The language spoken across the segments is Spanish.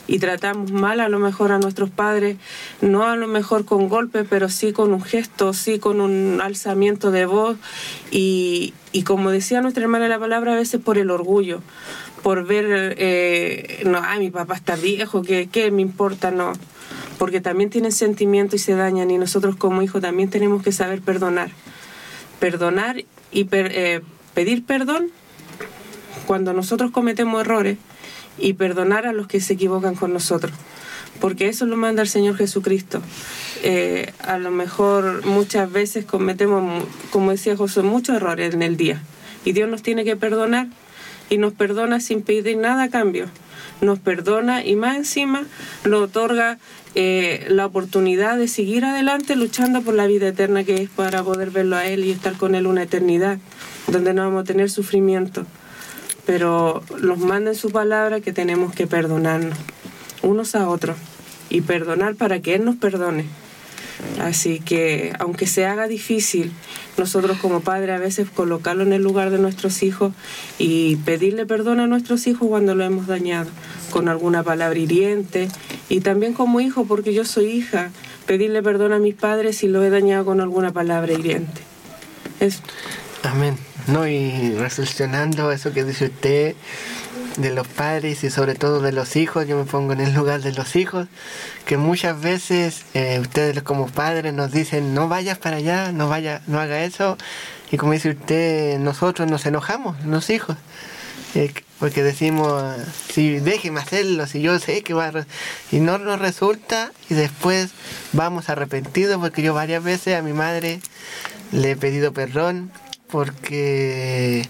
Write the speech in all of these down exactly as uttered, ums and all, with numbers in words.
y tratamos mal a lo mejor a nuestros padres, no a lo mejor con golpes, pero sí con un gesto, sí con un alzamiento de voz, y, y como decía nuestra hermana en la palabra, a veces por el orgullo, por ver, eh, no, ay, mi papá está viejo, ¿qué, qué me importa? No, porque también tienen sentimiento y se dañan, y nosotros como hijos también tenemos que saber perdonar. Perdonar y per, eh, pedir perdón cuando nosotros cometemos errores, y perdonar a los que se equivocan con nosotros, porque eso lo manda el Señor Jesucristo. Eh, a lo mejor muchas veces cometemos, como decía José, muchos errores en el día, y Dios nos tiene que perdonar, y nos perdona sin pedir nada a cambio. Nos perdona y más encima nos otorga eh, la oportunidad de seguir adelante luchando por la vida eterna, que es para poder verlo a Él y estar con Él una eternidad, donde no vamos a tener sufrimiento. Pero nos manda en su palabra que tenemos que perdonarnos unos a otros y perdonar para que Él nos perdone. Así que, aunque se haga difícil, nosotros como padres a veces colocarlo en el lugar de nuestros hijos y pedirle perdón a nuestros hijos cuando lo hemos dañado con alguna palabra hiriente, y también como hijo, porque yo soy hija, pedirle perdón a mis padres si lo he dañado con alguna palabra hiriente. Eso. Amén. No, y reflexionando eso que dice usted de los padres y sobre todo de los hijos, yo me pongo en el lugar de los hijos, que muchas veces eh, ustedes como padres nos dicen no vayas para allá, no vaya, no haga eso, y como dice usted, nosotros nos enojamos, los hijos, eh, porque decimos, si déjeme hacerlo, si yo sé que va a... Re-", y no nos resulta, y después vamos arrepentidos, porque yo varias veces a mi madre le he pedido perdón porque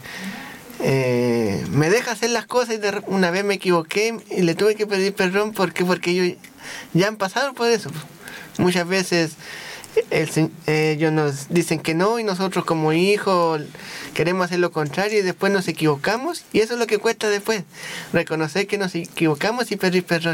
eh, me deja hacer las cosas, y de, una vez me equivoqué y le tuve que pedir perdón porque porque ellos ya han pasado por eso. Muchas veces el, ellos nos dicen que no, y nosotros como hijos queremos hacer lo contrario, y después nos equivocamos, y eso es lo que cuesta después, reconocer que nos equivocamos y pedir perdón,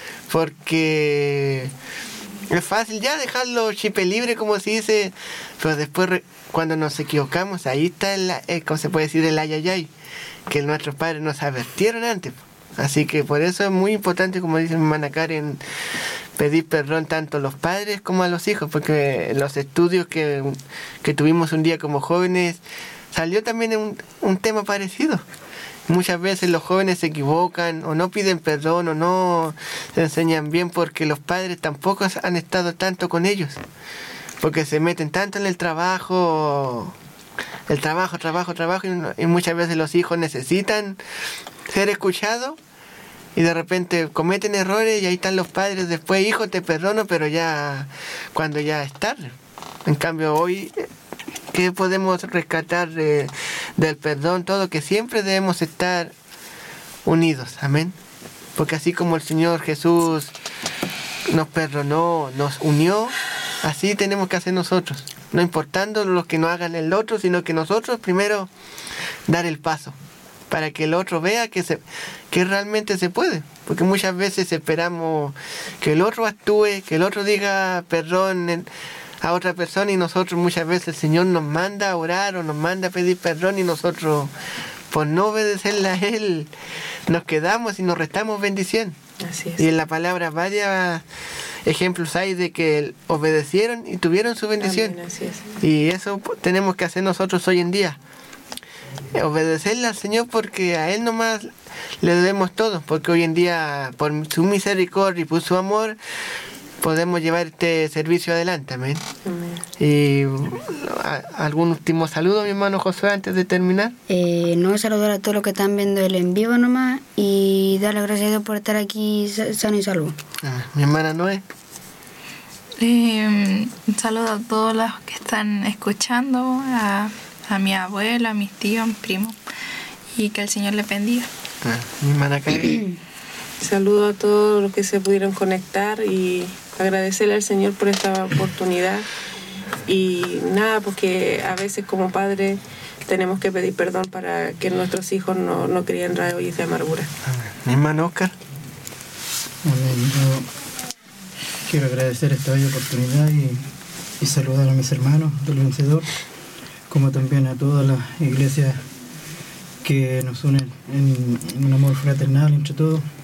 porque es fácil ya dejarlo chipe libre, como se dice, pero después cuando nos equivocamos, ahí está el, el, como se puede decir, el ayayay, que nuestros padres nos advirtieron antes. Así que por eso es muy importante, como dice mi hermana Karen, pedir perdón tanto a los padres como a los hijos, porque los estudios que, que tuvimos un día como jóvenes, salió también un, un tema parecido. Muchas veces los jóvenes se equivocan o no piden perdón o no se enseñan bien porque los padres tampoco han estado tanto con ellos, porque se meten tanto en el trabajo, el trabajo, trabajo, trabajo, y, y muchas veces los hijos necesitan ser escuchados, y de repente cometen errores, y ahí están los padres después, hijo, te perdono, pero ya cuando ya es tarde. En cambio hoy, ¿qué podemos rescatar de, del perdón? Todo, que siempre debemos estar unidos, amén, porque así como el Señor Jesús nos perdonó, nos unió, así tenemos que hacer nosotros, no importando lo que nos hagan el otro, sino que nosotros primero dar el paso para que el otro vea que se, que realmente se puede, porque muchas veces esperamos que el otro actúe, que el otro diga perdón a otra persona, y nosotros muchas veces el Señor nos manda a orar o nos manda a pedir perdón, y nosotros por no obedecerle a Él nos quedamos y nos restamos bendición. Así es. Y en la palabra varios ejemplos hay de que obedecieron y tuvieron su bendición. Amén, así es. Y eso tenemos que hacer nosotros hoy en día, obedecerle al Señor, porque a Él nomás le debemos todo, porque hoy en día por su misericordia y por su amor podemos llevar este servicio adelante, amén. Amén. Y a, algún último saludo, mi hermano Josué, antes de terminar. Eh, no, saludar a todos los que están viendo el en vivo nomás, y darle gracias a Dios por estar aquí sano y salvo. Ah, mi hermana Noé. Eh, un saludo a todos los que están escuchando, a, a mi abuela, a mis tíos, a mis primos, y que el Señor les bendiga. Ah, mi hermana Karen. Saludo a todos los que se pudieron conectar, y agradecerle al Señor por esta oportunidad. Y nada, porque a veces como padres tenemos que pedir perdón para que nuestros hijos no, no críen raíces de amargura. Mi hermano Oscar. Amén. Yo quiero agradecer esta bella oportunidad y, y saludar a mis hermanos del vencedor, como también a todas las iglesias que nos unen en, en un amor fraternal entre todos.